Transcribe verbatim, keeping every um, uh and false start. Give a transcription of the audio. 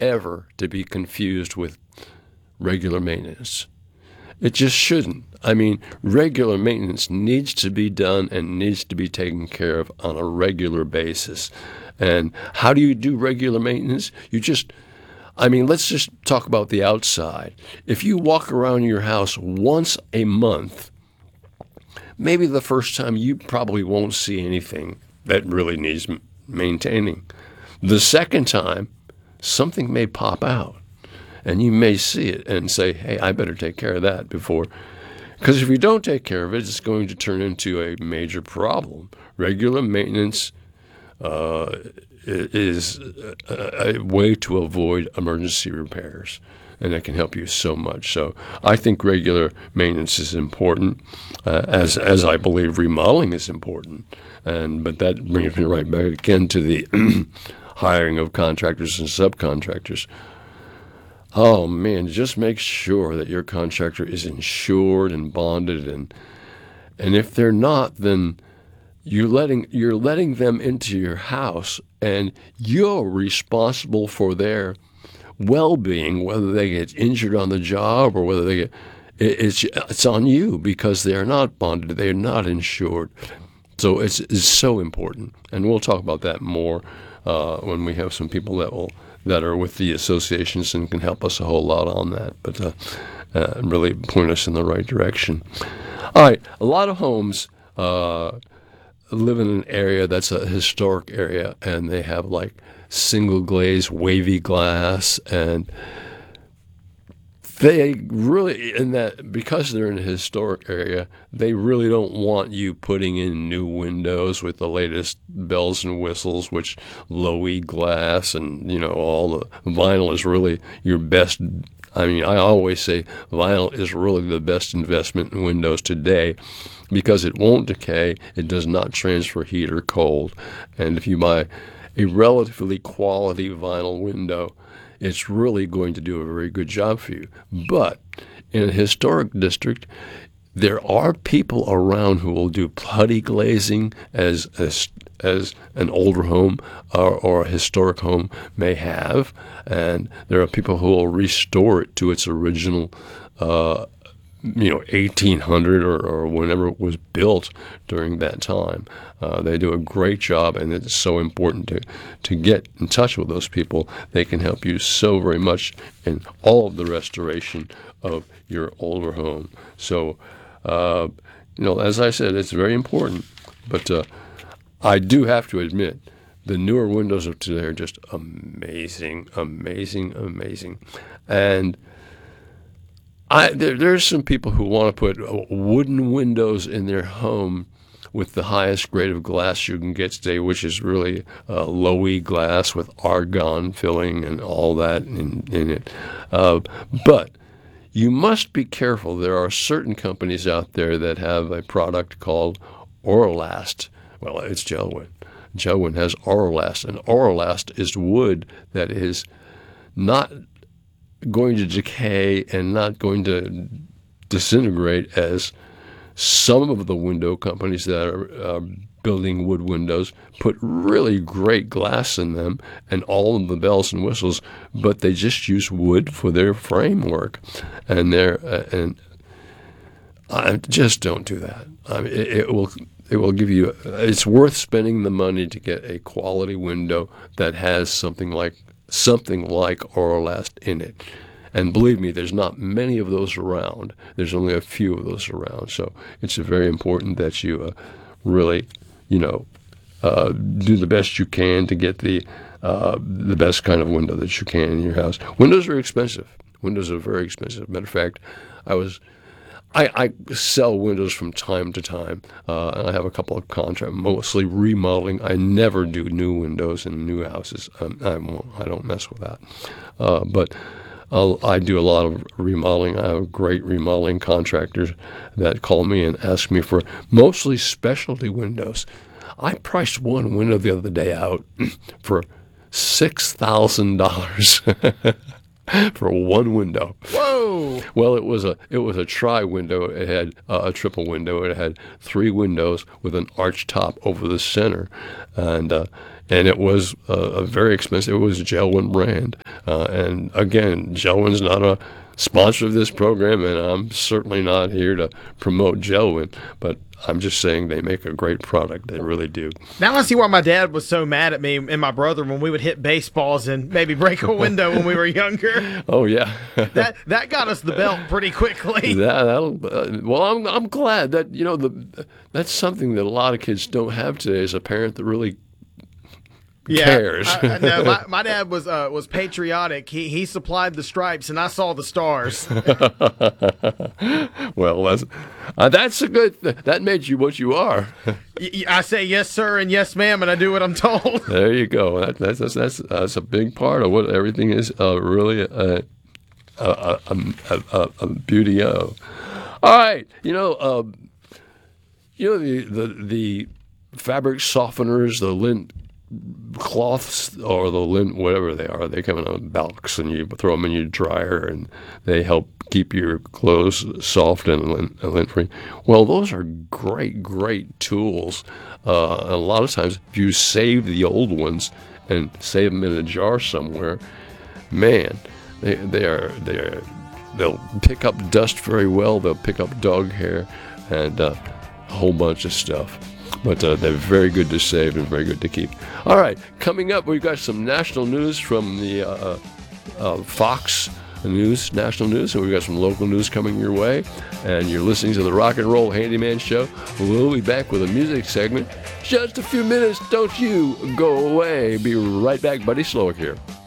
ever to be confused with regular maintenance. It just shouldn't. I mean, regular maintenance needs to be done and needs to be taken care of on a regular basis. And how do you do regular maintenance? You just, I mean, let's just talk about the outside. If you walk around your house once a month, maybe the first time you probably won't see anything that really needs maintaining. The second time, something may pop out, and you may see it and say, hey, I better take care of that before. Because if you don't take care of it, it's going to turn into a major problem. Regular maintenance uh, is a, a way to avoid emergency repairs, and that can help you so much. So I think regular maintenance is important, uh, as as I believe remodeling is important. And but that brings me right back again to the hiring of contractors and subcontractors. Oh man, just make sure that your contractor is insured and bonded, and and if they're not, then you're letting you're letting them into your house, and you're responsible for their well-being, whether they get injured on the job or whether they get it, it's it's on you because they are not bonded, they are not insured. So it's, it's so important, and we'll talk about that more uh, when we have some people that will. that are with the associations and can help us a whole lot on that, but uh, uh, really point us in the right direction. All right, a lot of homes uh, live in an area that's a historic area, and they have like single glaze, wavy glass, and they really, in that, because they're in a historic area, they really don't want you putting in new windows with the latest bells and whistles, which low-E glass and, you know, all the vinyl is really your best. I mean, I always say vinyl is really the best investment in windows today because it won't decay, it does not transfer heat or cold. And if you buy a relatively quality vinyl window, it's really going to do a very good job for you. But in a historic district, there are people around who will do putty glazing as as, as an older home or, or a historic home may have. And there are people who will restore it to its original uh, you know, eighteen hundred or, or whenever it was built during that time. Uh, they do a great job, and it's so important to, to get in touch with those people. They can help you so very much in all of the restoration of your older home. So, uh, you know, as I said, it's very important, but uh, I do have to admit, the newer windows of today are just amazing, amazing, amazing. And I, there, there's some people who want to put wooden windows in their home with the highest grade of glass you can get today, which is really uh, low-E glass with argon filling and all that in, in it. Uh, but you must be careful. There are certain companies out there that have a product called Auralast. Well, it's Gelwin. Gelwin has Auralast, and Auralast is wood that is not going to decay and not going to disintegrate as some of the window companies that are uh, building wood windows put really great glass in them and all of the bells and whistles, but they just use wood for their framework, and they're uh, and I just don't do that. I mean, it, it will it will give you. It's worth spending the money to get a quality window that has something like something like Auralast in it. And believe me, there's not many of those around. There's only a few of those around. So it's very important that you uh, really, you know, uh, do the best you can to get the uh, the best kind of window that you can in your house. Windows are expensive. Windows are very expensive. Matter of fact, I was, I, I sell windows from time to time, uh, and I have a couple of contracts, mostly remodeling. I never do new windows in new houses. Um, I won't. I don't mess with that. Uh, but I'll, I do a lot of remodeling. I have great remodeling contractors that call me and ask me for mostly specialty windows. I priced one window the other day out for six thousand dollars for one window. Whoa! Well, it was a it was a tri window. It had uh, a triple window. It had three windows with an arch top over the center, and uh, and it was uh, a very expensive. It was a Gelwin brand. Uh, and again, Gelwin's not a sponsor of this program, and I'm certainly not here to promote Gelwin, but I'm just saying they make a great product. They really do. Now I see why my dad was so mad at me and my brother when we would hit baseballs and maybe break a window when we were younger. Oh yeah, that that got us the belt pretty quickly. That, that'll, uh, well, I'm I'm glad that you know the that's something that a lot of kids don't have today as a parent that really Yeah, cares. I, I, no, my, my dad was uh, was patriotic. He he supplied the stripes, and I saw the stars. Well, that's uh, that's a good. That made you what you are. I say yes, sir, and yes, ma'am, and I do what I'm told. There you go. That, that's that's that's that's a big part of what everything is uh, really a, a, a, a, a beauty of. All right, you know, uh, you know the the the fabric softeners, the lint cloths or the lint, whatever they are, they come in a box and you throw them in your dryer and they help keep your clothes soft and lint, lint free. Well, those are great, great tools. Uh, a lot of times, if you save the old ones and save them in a jar somewhere, man, they they are they are they'll pick up dust very well. They'll pick up dog hair and uh, a whole bunch of stuff. But uh, they're very good to save and very good to keep. All right, coming up, we've got some national news from the uh, uh, Fox News, national news, and we've got some local news coming your way. And you're listening to the Rock and Roll Handyman Show. We'll be back with a music segment. Just a few minutes, don't you go away. Be right back. Buddy Slowick here.